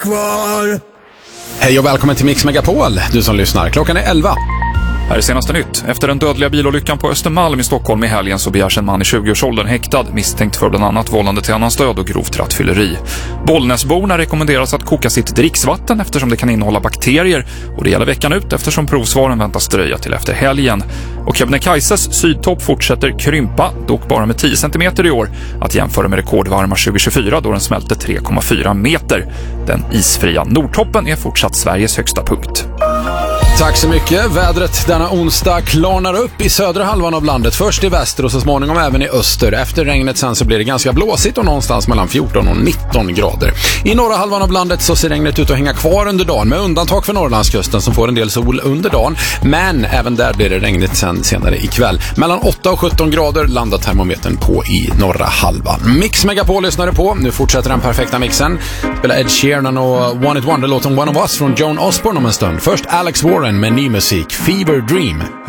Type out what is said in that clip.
kvar. Hej och välkommen till Mix Megapol, du som lyssnar. Klockan är 11. Här är senaste nytt. Efter den dödliga bilolyckan på Östermalm i Stockholm i helgen så begärs en man i 20-årsåldern häktad misstänkt för bland annat vållande till annans död och grovt rattfylleri. Bollnäsborna rekommenderas att koka sitt dricksvatten eftersom det kan innehålla bakterier och det gäller veckan ut eftersom provsvaren väntas dröja till efter helgen. Och Kebnekaises sydtopp fortsätter krympa, dock bara med 10 cm i år, att jämföra med rekordvarma 2024 då den smälte 3,4 meter. Den isfria Nordtoppen är fortsatt Sveriges högsta punkt. Tack så mycket. Vädret denna onsdag klarnar upp i södra halvan av landet. Först i väster och så småningom även i öster. Efter regnet sen så blir det ganska blåsigt och någonstans mellan 14 och 19 grader. I norra halvan av landet så ser regnet ut att hänga kvar under dagen med undantag för Norrlandskusten som får en del sol under dagen. Men även där blir det regnigt sen senare ikväll. Mellan 8 och 17 grader landar termometern på i norra halvan. Mix Megapol lyssnade på. Nu fortsätter den perfekta mixen. Spelar Ed Sheeran och One It Wonder-låten One of Us från Joan Osborne om en stund. Först Alex Warren med ny musik, Fever Dream.